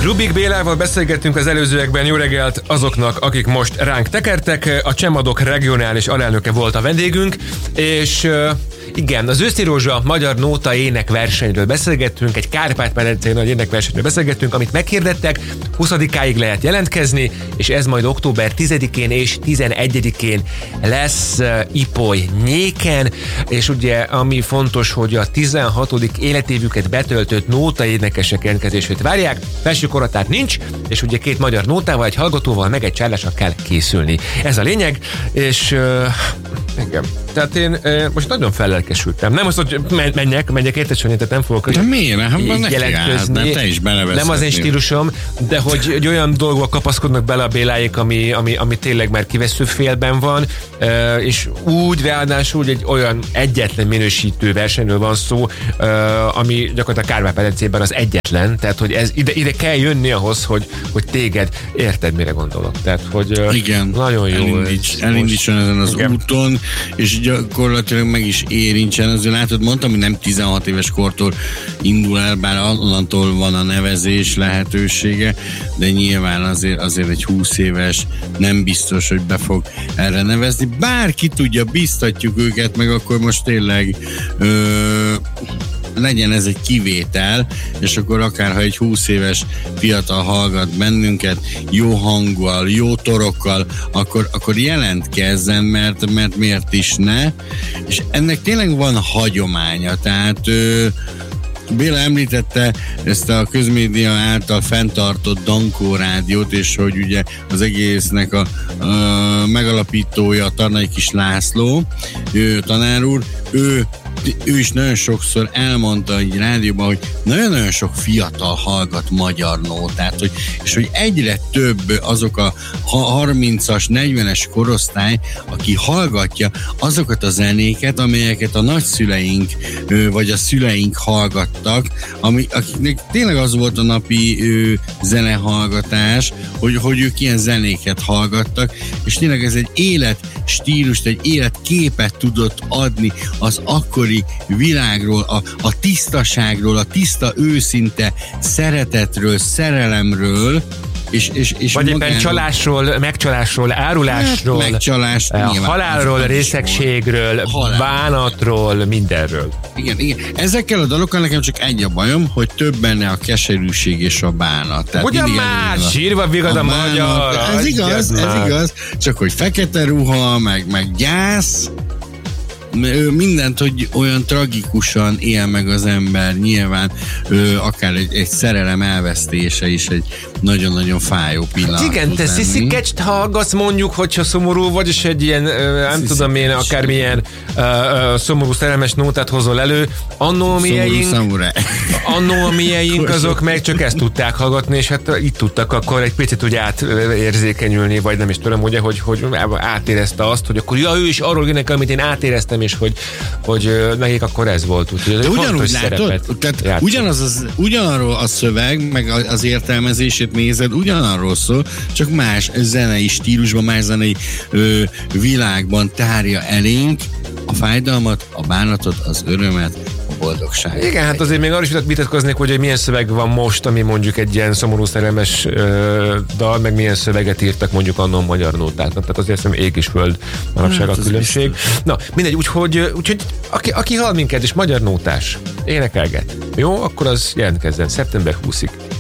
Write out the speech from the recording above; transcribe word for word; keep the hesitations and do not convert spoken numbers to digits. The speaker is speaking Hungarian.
Rubik Bélával beszélgettünk az előzőekben. Jó reggelt azoknak, akik most ránk tekertek. A Csemadok regionális alelnöke volt a vendégünk, és uh, igen, az Őszi Rózsa magyar nóta énekversenyről beszélgettünk, egy Kárpát-medencei nagy énekversenyről beszélgettünk, amit meghirdettek, huszadikáig lehet jelentkezni, és ez majd október tizedikén és tizenegyedikén lesz uh, Ipoly Nyéken, és ugye ami fontos, hogy a tizenhatodik életévüket betöltött nóta énekesek jelentkezését várják. Felső korhatár nincs, és ugye két magyar nótával, egy hallgatóval, meg egy csárlással kell készülni. Ez a lényeg, és uh, igen. Tehát én uh, most nagyon fellelkesültem. Nem azt, hogy menjek, menjek értesülni, tehát nem fogok de miért? Hát jelentkezni. Te is nem az én stílusom, de hogy, hogy olyan dolgok kapaszkodnak bele a Béláék, ami, ami, ami tényleg már kivesző félben van, uh, és úgy ráadásul egy olyan egyetlen minősítő versenyről van szó, uh, ami gyakorlatilag Kárpát-medencében az egyetlen, tehát hogy ez ide, ide kell jönni ahhoz, hogy, hogy téged érted, mire gondolok. Tehát, hogy uh, igen, nagyon jó. Elindíts, elindítson ezen az igen. úton, és gyakorlatilag meg is érintsen. Azért látod, mondtam, hogy nem tizenhat éves kortól indul el, bár onnantól van a nevezés lehetősége, de nyilván azért, azért egy húsz éves nem biztos, hogy be fog erre nevezni. Bárki tudja, biztatjuk őket, meg akkor most tényleg ö, legyen ez egy kivétel, és akkor akár ha egy húsz éves fiatal hallgat bennünket, jó hanggal, jó torokkal, akkor, akkor jelentkezzen, mert, mert miért is ne. És ennek tényleg van hagyománya, tehát ö, Béla említette ezt a közmédia által fenntartott Dankó rádiót, és hogy ugye az egésznek a, a megalapítója Tarnai Kis László, ő tanár úr, ő ő is nagyon sokszor elmondta egy rádióban, hogy nagyon-nagyon sok fiatal hallgat magyar nótát, hogy, és hogy egyre több azok a harmincas, negyvenes korosztály, aki hallgatja azokat a zenéket, amelyeket a nagyszüleink vagy a szüleink hallgattak, ami, akiknek tényleg az volt a napi ő, zenehallgatás, hogy, hogy ők ilyen zenéket hallgattak, és tényleg ez egy életstílust, egy életképet tudott adni az akkori világról, a, a tisztaságról, a tiszta őszinte szeretetről, szerelemről, és, és, és vagy magáról, éppen csalásról, megcsalásról, árulásról, hát, megcsalás, halálról, részegségről, halál. Bánatról, mindenről. Igen, igen. Ezekkel a dalokkal nekem csak egy a bajom, hogy több benne a keserűség és a bánat. Tehát ugyan már, sírva vigad a, a magyar. Ez igaz, ez már. igaz, csak hogy fekete ruha, meg, meg gyász, mindent, hogy olyan tragikusan él meg az ember, nyilván ő, akár egy, egy szerelem elvesztése is egy nagyon-nagyon fájó pillanat. Igen, te sziszikecst hallgatsz mondjuk, hogyha szomorú vagy, és egy ilyen, nem tudom én, akármilyen uh, uh, szomorú szerelmes nótát hozol elő. Annó a mieink azok meg csak ezt tudták hallgatni, és hát itt tudtak akkor egy picit úgy átérzékenyülni, vagy nem is tudom, ugye, hogy, hogy átérezte azt, hogy akkor ja, ő is arról énekel, amit én átéreztem, és hogy, hogy nekik akkor ez volt. Úgyhogy de ugyanúgy látod, tehát ugyanaz az, ugyanarról a szöveg, meg az értelmezését nézed, ugyanarról szól, csak más zenei stílusban, más zenei ö, világban tárja elénk a fájdalmat, a bánatot, az örömet, a boldogságot. Igen, hát azért még arra is vitatkoznék, hogy milyen szöveg van most, ami mondjuk egy ilyen szomorú szerelmes ö, dal, meg milyen szöveget írtak mondjuk annól magyar nótát. Tehát azért hiszem ég és föld manapság hát, a különbség. Na, mindegy, úgyhogy, úgyhogy aki, aki hall minket és magyar nótás, énekelget, jó, akkor az jelentkezzen szeptember huszadikán.